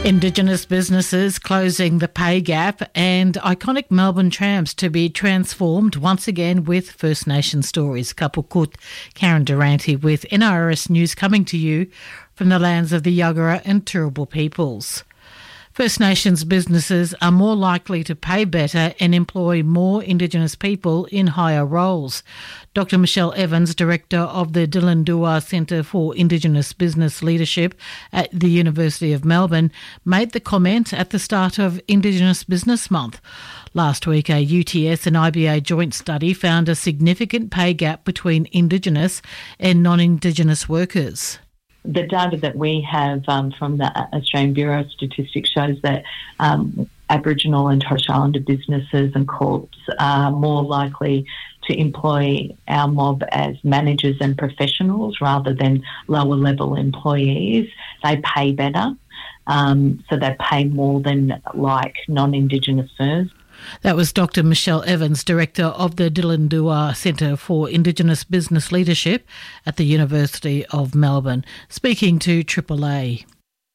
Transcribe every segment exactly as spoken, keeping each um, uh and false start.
Indigenous businesses closing the pay gap and iconic Melbourne trams to be transformed once again with First Nation stories. Kapukut, Karen Durante with N R S News coming to you from the lands of the Yagara and Turrbal peoples. First Nations businesses are more likely to pay better and employ more Indigenous people in higher roles. Doctor Michelle Evans, Director of the Dylan Dewar Centre for Indigenous Business Leadership at the University of Melbourne, made the comment at the start of Indigenous Business Month. Last week, a U T S and I B A joint study found a significant pay gap between Indigenous and non-Indigenous workers. The data that we have um, from the Australian Bureau of Statistics shows that um, Aboriginal and Torres Strait Islander businesses and corps are more likely to employ our mob as managers and professionals rather than lower level employees. They pay better, um, so they pay more than like non-Indigenous firms. That was Doctor Michelle Evans, Director of the Dylan Dewar Centre for Indigenous Business Leadership at the University of Melbourne, speaking to Triple A.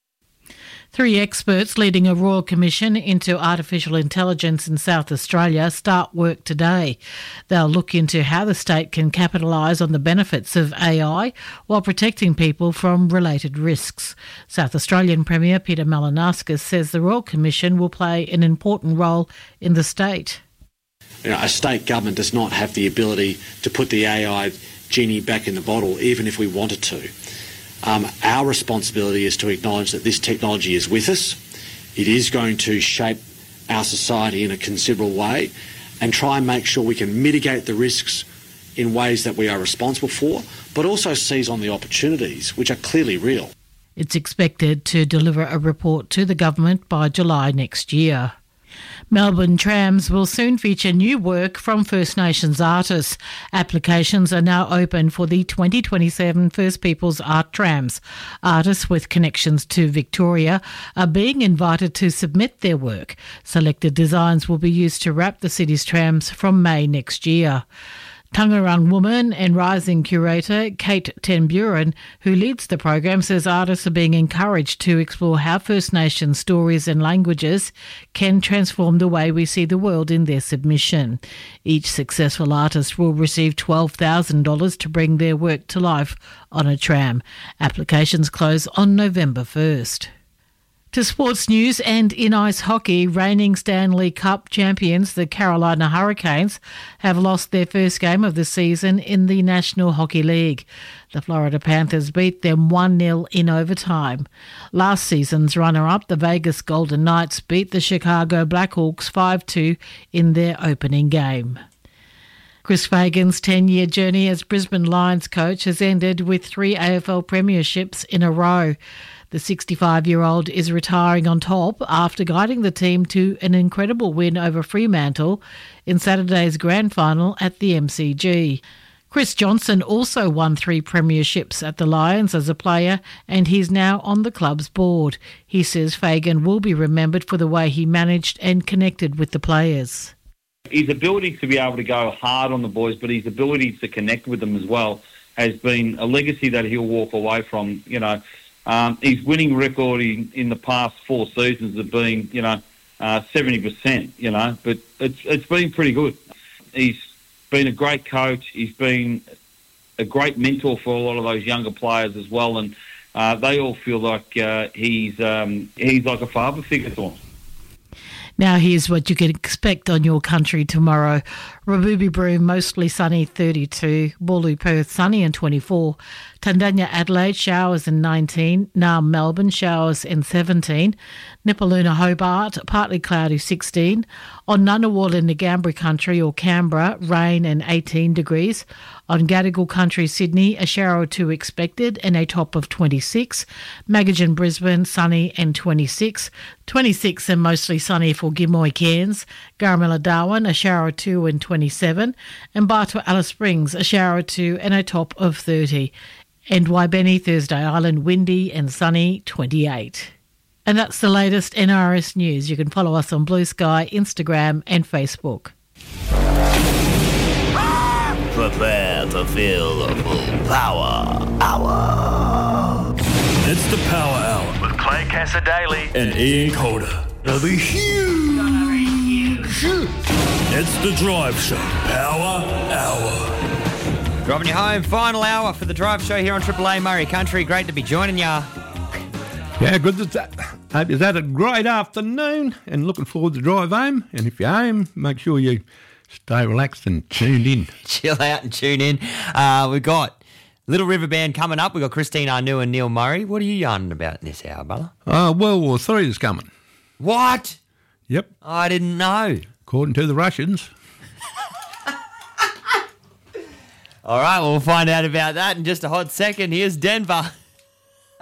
Three experts leading a Royal Commission into artificial intelligence in South Australia start work today. They'll look into how the state can capitalise on the benefits of A I while protecting people from related risks. South Australian Premier Peter Malinauskas says the Royal Commission will play an important role in the state. You know, a state government does not have the ability to put the A I genie back in the bottle, even if we wanted to. Um, our responsibility is to acknowledge that this technology is with us. It is going to shape our society in a considerable way and try and make sure we can mitigate the risks in ways that we are responsible for, but also seize on the opportunities, which are clearly real. It's expected to deliver a report to the government by July next year. Melbourne trams will soon feature new work from First Nations artists. Applications are now open for the twenty twenty-seven First Peoples Art Trams. Artists with connections to Victoria are being invited to submit their work. Selected designs will be used to wrap the city's trams from May next year. Tangerang woman and rising curator Kate Ten Buren, who leads the program, says artists are being encouraged to explore how First Nation stories and languages can transform the way we see the world in their submission. Each successful artist will receive twelve thousand dollars to bring their work to life on a tram. Applications close on November first. To sports news, and in ice hockey, reigning Stanley Cup champions, the Carolina Hurricanes, have lost their first game of the season in the National Hockey League. The Florida Panthers beat them one nil in overtime. Last season's runner-up, the Vegas Golden Knights, beat the Chicago Blackhawks five two in their opening game. Chris Fagan's ten-year journey as Brisbane Lions coach has ended with three A F L premierships in a row. The sixty-five-year-old is retiring on top after guiding the team to an incredible win over Fremantle in Saturday's grand final at the M C G. Chris Johnson also won three premierships at the Lions as a player, and he's now on the club's board. He says Fagan will be remembered for the way he managed and connected with the players. His ability to be able to go hard on the boys, but his ability to connect with them as well, has been a legacy that he'll walk away from. You know, um, his winning record in, in the past four seasons have been, you know, uh, seventy percent, you know, but it's it's been pretty good. He's been a great coach. He's been a great mentor for a lot of those younger players as well, and uh, they all feel like uh, he's um, he's like a father figure to them. Now here's what you can expect on your country tomorrow. Rabubi Broome, mostly sunny, thirty-two. Boolaloo, Perth, sunny and twenty-four. Tandanya, Adelaide, showers and nineteen. Naarm, Melbourne, showers and seventeen. Nipaluna, Hobart, partly cloudy, sixteen. On Ngunnawal in the Ngambri country or Canberra, rain and eighteen degrees. On Gadigal country, Sydney, a shower or two expected and a top of twenty-six. Magajan, Brisbane, sunny and twenty-six. twenty-six and mostly sunny for Gimoy, Cairns. Garamilla, Darwin, a shower or two and twenty-seven. And Bartow, Alice Springs, a shower or two and a top of thirty. And Waibeni, Thursday Island, windy and sunny, twenty-eight. And that's the latest N R S news. You can follow us on Blue Sky, Instagram and Facebook. Prepare to feel the full power hour. It's the Power Hour. With Clay Cassadaly and Ian Calder. It'll be huge. It's the Drive Show. Power Hour. Driving you home, final hour for the Drive Show here on Triple A Murray Country. Great to be joining ya. Yeah, good. Is that, hope you've had a great afternoon and looking forward to drive home. And if you're home, make sure you stay relaxed and tuned in. Chill out and tune in. Uh, we've got Little River Band coming up. We've got Christine Arnoux and Neil Murray. What are you yarning about in this hour, brother? Uh, World War Three is coming. What? Yep. I didn't know. According to the Russians. All right, well, we'll find out about that in just a hot second. Here's Denver.